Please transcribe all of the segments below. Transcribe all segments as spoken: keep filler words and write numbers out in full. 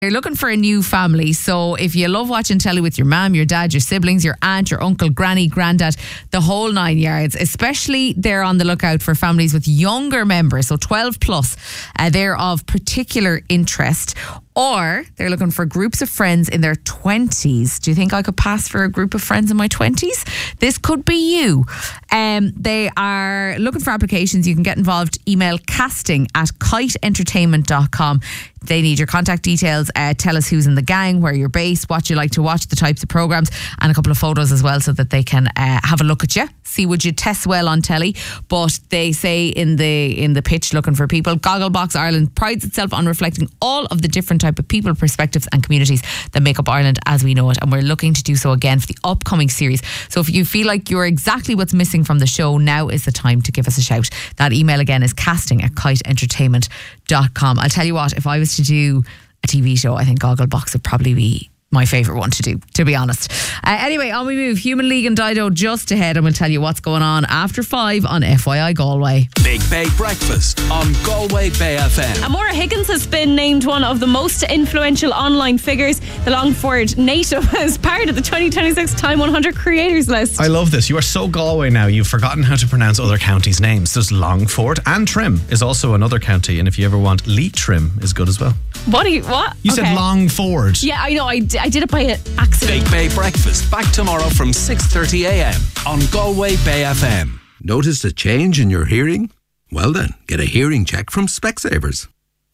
You're looking for a new family, so if you love watching telly with your mum, your dad, your siblings, your aunt, your uncle, granny, granddad, the whole nine yards, especially they're on the lookout for families with younger members, so twelve plus, uh, they're of particular interest. Or they're looking for groups of friends in their twenties. Do you think I could pass for a group of friends in my twenties? This could be you. Um, they are looking for applications. You can get involved. Email casting at kite entertainment dot com. They need your contact details. Uh, tell us who's in the gang, where you're based, what you like to watch, the types of programmes, and a couple of photos as well, so that they can uh, have a look at you, see would you test well on telly. But they say in the in the pitch, looking for people. Gogglebox Ireland prides itself on reflecting all of the different type of people, perspectives and communities that make up Ireland as we know it, and we're looking to do so again for the upcoming series. So if you feel like you're exactly what's missing from the show, now is the time to give us a shout. That email again is casting at kite entertainment dot com. I'll tell you what, if I was to do a T V show, I think Gogglebox would probably be my favourite one to do, to be honest. Uh, anyway, on we move. Human League and Dido just ahead, and we'll tell you what's going on after five on F Y I Galway. Big Bay Breakfast on Galway Bay F M. Amora Higgins has been named one of the most influential online figures. The Longford native as part of the twenty twenty-six Time one hundred Creators List. I love this. You are so Galway now, you've forgotten how to pronounce other counties' names. There's Longford, and Trim is also another county, and if you ever want, Leitrim is good as well. What are you, what? You okay. said Longford. Yeah, I know, I, d- I did it by accident. Big Bay Breakfast back tomorrow from six thirty a m on Galway Bay F M. Noticed a change in your hearing? Well then, get a hearing check from Specsavers.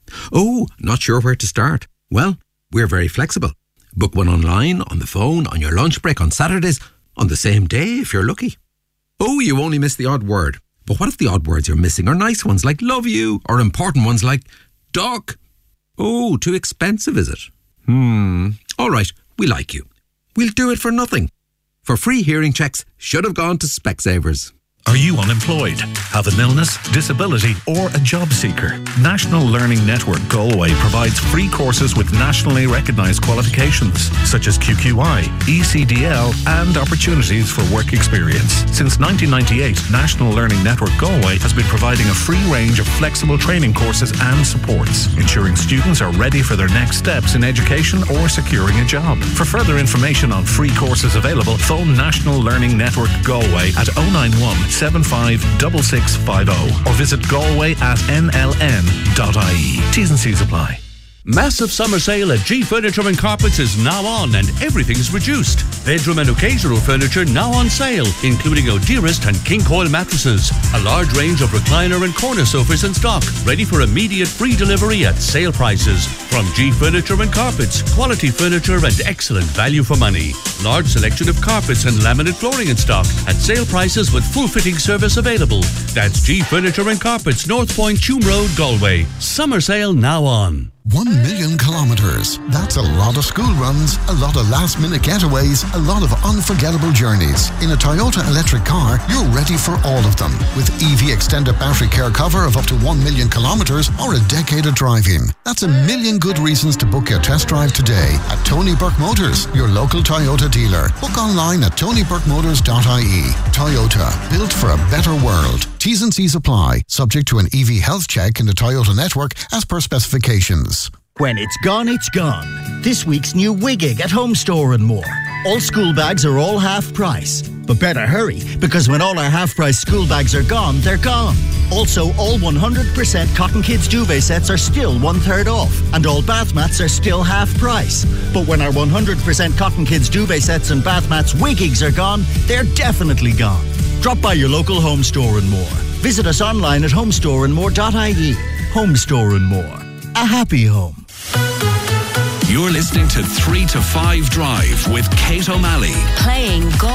Oh, not sure where to start? Well, we're very flexible. Book one online, on the phone, on your lunch break, on Saturdays, on the same day if you're lucky. Oh, you only missed the odd word. But what if the odd words you're missing are nice ones like love you, or important ones like duck? Oh, too expensive, is it? Hmm. All right, we like you. We'll do it for nothing. For free hearing checks, should have gone to Specsavers. Are you unemployed, have an illness, disability or a job seeker? National Learning Network Galway provides free courses with nationally recognised qualifications such as Q Q I, E C D L and opportunities for work experience. Since nineteen ninety-eight, National Learning Network Galway has been providing a free range of flexible training courses and supports, ensuring students are ready for their next steps in education or securing a job. For further information on free courses available, phone National Learning Network Galway at oh nine one, seven five six six five oh or visit galway at n l n dot i e. T's and C's apply. Massive summer sale at G Furniture and Carpets is now on and everything's reduced. Bedroom and occasional furniture now on sale, including O'Dearest and King Coil mattresses. A large range of recliner and corner sofas in stock, ready for immediate free delivery at sale prices. From G Furniture and Carpets, quality furniture and excellent value for money. Large selection of carpets and laminate flooring in stock at sale prices with full fitting service available. That's G Furniture and Carpets, North Point, Tuam Road, Galway. Summer sale now on. One million kilometres. That's a lot of school runs, a lot of last minute getaways, a lot of unforgettable journeys. In a Toyota electric car, you're ready for all of them. With E V extended battery care cover of up to one million kilometres or a decade of driving. That's a million good reasons to book your test drive today at Tony Burke Motors, your local Toyota dealer. Book online at tony burke motors dot i e. Toyota, built for a better world. T's and C's apply, subject to an E V health check in the Toyota network as per specifications. When it's gone, it's gone. This week's new Wigig at Home Store and More. All school bags are all half price. But better hurry, because when all our half price school bags are gone, they're gone. Also, all one hundred percent Cotton Kids duvet sets are still one third off, and all bath mats are still half price. But when our one hundred percent Cotton Kids duvet sets and bath mats Wigigs are gone, they're definitely gone. Drop by your local Home Store and More. Visit us online at home store and more dot i e. Home Store and More. A happy home. You're listening to three to five Drive with Kate O'Malley. Playing Go